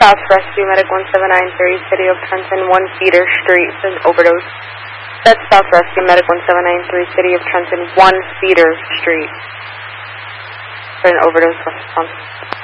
South Rescue Medic 1793, City of Trenton, 1 Feeder Street for an overdose. That's South Rescue Medic 1793, City of Trenton, 1 Feeder Street for an overdose response.